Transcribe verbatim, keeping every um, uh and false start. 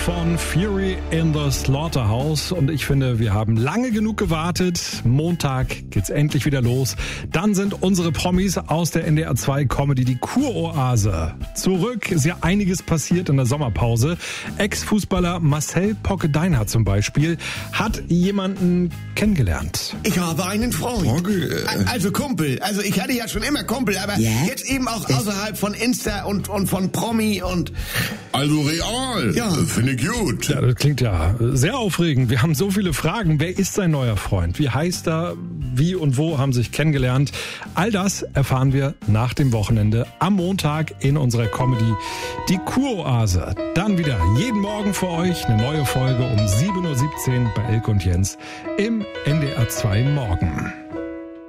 Von Fury in the Slaughterhouse und ich finde, wir haben lange genug gewartet. Montag geht's endlich wieder los. Dann sind unsere Promis aus der N D R zwei Comedy, die Kuroase, zurück. Ist ja einiges passiert in der Sommerpause. Ex-Fußballer Marcel Pokke-Deinhardt zum Beispiel hat jemanden kennengelernt. Ich habe einen Freund. Pokke. Also Kumpel. Also ich hatte ja schon immer Kumpel, aber ja? jetzt eben auch außerhalb von Insta und, und von Promi und... Also real. Ja. Finde ich gut. Ja, das klingt ja sehr aufregend. Wir haben so viele Fragen. Wer ist sein neuer Freund? Wie heißt er? Wie und wo haben sich kennengelernt? All das erfahren wir nach dem Wochenende am Montag in unserer Comedy Die Kuroase. Dann wieder jeden Morgen für euch eine neue Folge um sieben Uhr siebzehn bei Elke und Jens im N D R zwei Morgen.